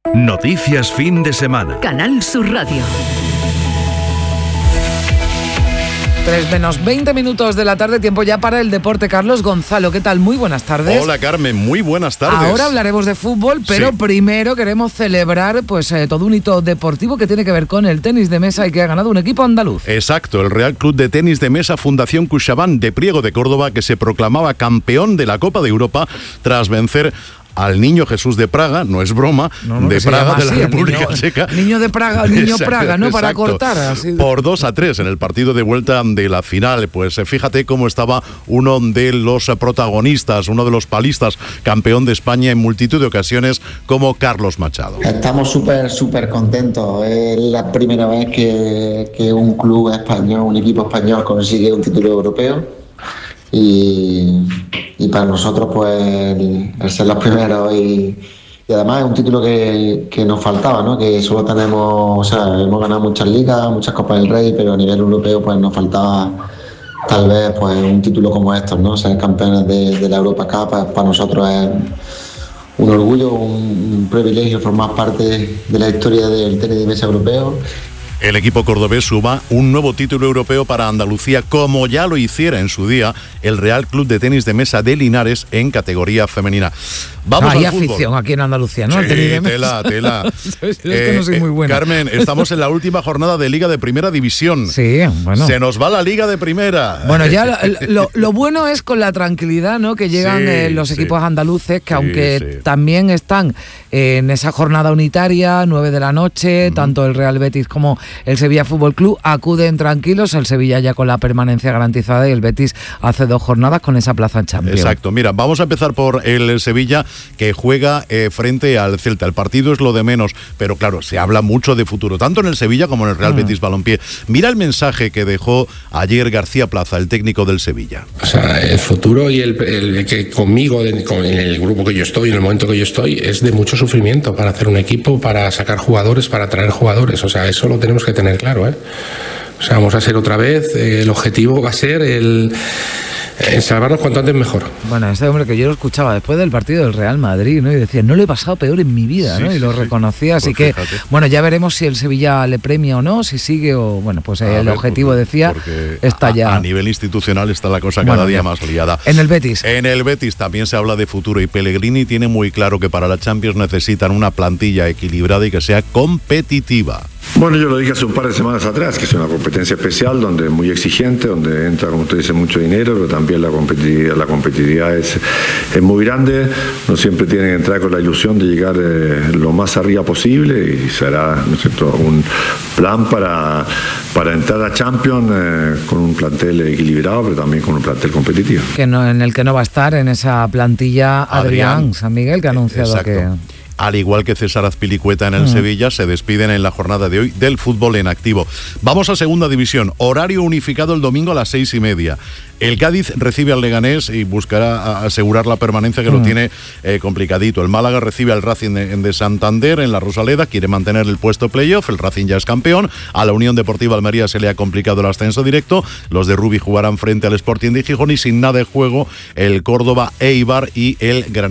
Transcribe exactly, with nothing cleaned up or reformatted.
Noticias fin de semana. Canal Sur Radio. tres menos veinte minutos de la tarde, tiempo ya para el deporte. Carlos Gonzalo, ¿qué tal? Muy buenas tardes. Hola Carmen, muy buenas tardes. Ahora hablaremos de fútbol, pero sí. primero queremos celebrar pues eh, todo un hito deportivo que tiene que ver con el tenis de mesa y que ha ganado un equipo andaluz. Exacto, el Real Club de Tenis de Mesa Fundación CaixaBank de Priego de Córdoba, que se proclamaba campeón de la Copa de Europa tras vencer al Niño Jesús de Praga, no es broma, no, no, de Praga, de la así, República niño, Checa. Niño de Praga, niño exacto, Praga, ¿no? Para exacto. cortar. Así. Por dos a tres en el partido de vuelta de la final. Pues fíjate cómo estaba uno de los protagonistas, uno de los palistas, campeón de España en multitud de ocasiones, como Carlos Machado. Estamos súper, súper contentos. Es la primera vez que, que un club español, un equipo español consigue un título europeo. Y, y para nosotros pues el, el ser los primeros y, y además es un título que, que nos faltaba, ¿no? Que solo tenemos, o sea, hemos ganado muchas ligas, muchas Copas del Rey, pero a nivel europeo pues nos faltaba tal vez pues un título como estos, ¿no? Ser campeones de, de la Europa Cup para, para nosotros es un orgullo, un, un privilegio formar parte de la historia del tenis de mesa europeo. El equipo cordobés suma un nuevo título europeo para Andalucía, como ya lo hiciera en su día el Real Club de Tenis de Mesa de Linares en categoría femenina. Vamos Hay al fútbol. afición aquí en Andalucía, ¿no? Sí, el tenis de mesa. tela, tela. es que no soy muy buena. Eh, Carmen, estamos en la última jornada de Liga de Primera División. Sí, bueno. Se nos va la Liga de Primera. Bueno, ya lo, lo, lo bueno es con la tranquilidad, ¿no? Que llegan sí, eh, los sí. equipos andaluces, que sí, aunque sí. también están en esa jornada unitaria, nueve de la noche, uh-huh. tanto el Real Betis como el Sevilla Fútbol Club acuden tranquilos, el Sevilla ya con la permanencia garantizada y el Betis hace dos jornadas con esa plaza en Champions. Exacto, mira, vamos a empezar por el Sevilla, que juega eh, frente al Celta. El partido es lo de menos, pero claro, se habla mucho de futuro, tanto en el Sevilla como en el Real mm. Betis Balompié. Mira el mensaje que dejó ayer García Plaza, el técnico del Sevilla. O sea, el futuro y el, el que conmigo, de, con, en el grupo que yo estoy, en el momento que yo estoy, es de mucho sufrimiento para hacer un equipo, para sacar jugadores, para traer jugadores. O sea, eso lo tenemos que tener claro, ¿eh? O sea, vamos a ser otra vez, eh, el objetivo va a ser el... Eh, salvarnos cuanto antes mejor. Bueno, este hombre que yo lo escuchaba después del partido del Real Madrid, ¿no? Y decía, no le he pasado peor en mi vida, ¿no? Sí, y lo sí, reconocía, así pues que, fíjate. Bueno, ya veremos si el Sevilla le premia o no, si sigue o, bueno, pues a el ver, objetivo, porque, decía, porque está ya. A nivel institucional está la cosa cada bueno, día más liada. En el Betis. En el Betis también se habla de futuro y Pellegrini tiene muy claro que para la Champions necesitan una plantilla equilibrada y que sea competitiva. Bueno, yo lo dije hace un par de semanas atrás, que es una competencia especial, donde es muy exigente, donde entra, como usted dice, mucho dinero, pero también la competitividad, la competitividad es, es muy grande. No siempre tienen que entrar con la ilusión de llegar eh, lo más arriba posible y será, ¿no es cierto?, un plan para, para entrar a Champions eh, con un plantel equilibrado, pero también con un plantel competitivo. Que no, en el que no va a estar en esa plantilla Adrián, Adrián San Miguel, que ha anunciado exacto. que... Al igual que César Azpilicueta en el mm. Sevilla, se despiden en la jornada de hoy del fútbol en activo. Vamos a segunda división, horario unificado el domingo a las seis y media. El Cádiz recibe al Leganés y buscará asegurar la permanencia, que mm. lo tiene eh, complicadito. El Málaga recibe al Racing de, de Santander en la Rosaleda, quiere mantener el puesto playoff, el Racing ya es campeón. A la Unión Deportiva Almería se le ha complicado el ascenso directo, los de Rubí jugarán frente al Sporting de Gijón y sin nada de juego el Córdoba, Eibar y el Granada.